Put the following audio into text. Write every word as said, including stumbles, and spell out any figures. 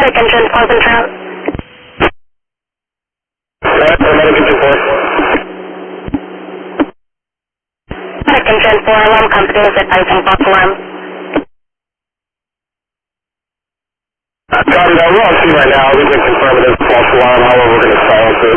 Medic engine four control. Right, medic engine four. Medic engine four, alarm company is advising false alarm. Uh, Copy that. We're on scene right now. We can confirm it as false alarm. However, we're going to silence it.